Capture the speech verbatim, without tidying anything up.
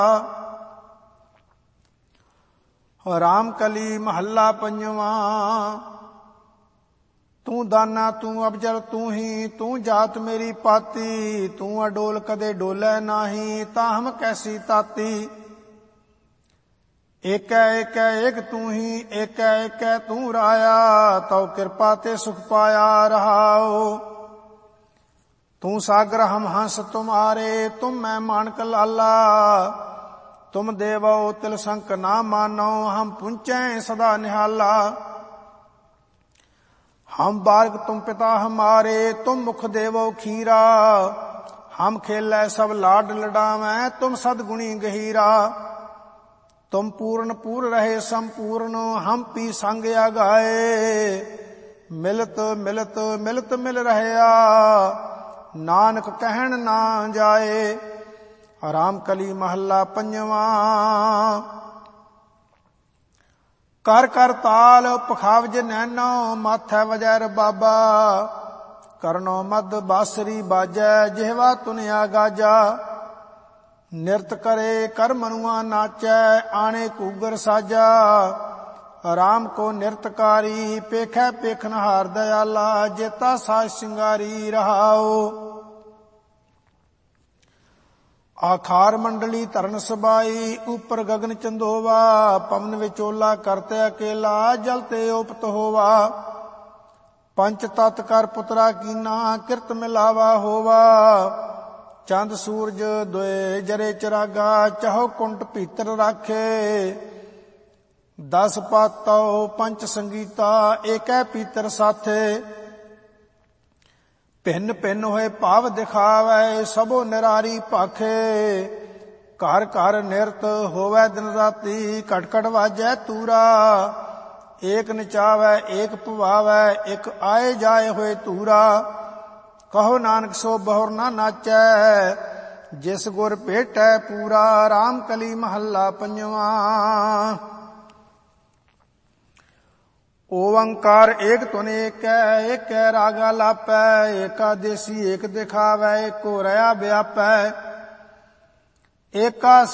राम कली महला पंजवा। तू दाना तू अबजल तू ही, तू जात मेरी पाती। तू अडोल कदे डोलै नाही, ताहम कैसी ताती। एक एक एक तू ही, एक एक तू राया। तौ कृपा ते सुख पाया रहाओ। तू सागर हम हंस तुम्हारे, तुम मैं मानक लाला। तुम देवो तिल संक ना मानो, हम पुंचै सदा निहाला। हम बालक तुम पिता हमारे, तुम मुख देवो खीरा। हम खेलै सब लाड लडावै, तुम सदगुणी गहीरा। तुम पूर्ण पूर रहे संपूर्ण, हम पी संग आगाए। मिलत मिलत मिलत मिल रहया, नानक कहन ना जाए। राम कली महला पंजवा। कर कर ताल पखावज नैनो, माथै वजैर बाबा। करनो मद बासरी बाजै, जिहवा तुनिया गाजा। निरत करे कर मनुआ नाचै, आणे कूगर साजा। राम को निरतकारी, पेखै पेखनहार दयाला। जेता साज सिंगारी रहाओ। आखार मंडली धरन सबाई, ऊपर गगन चंदोवा। पवन विचोला करते अकेला, जलते ओपत होवा। पंच तत् कर पुतरा कीना, किरत मिलावा होवा। चंद सूरज दोए जरे चरागा, चहो कुंट भीतर राखे। दस पातो पंच संगीता, एकै पीतर साथे। भिन्न भिन्न होए भाव दिखावै, सबो निरारी भाखे। घर घर निरत होवै दिन राती, घट घट वाजै तूरा। एक नचावै एक पवावै, एक आए जाए होए तूरा। कहो नानक सो बहुर ना नाचै, जिस गुर भेटै पूरा। राम कली महला पंजवा। ओंकार एक तुन एक, एक रागा लापै। एका देसी एक दिखावै, एको रया व्यापै। एका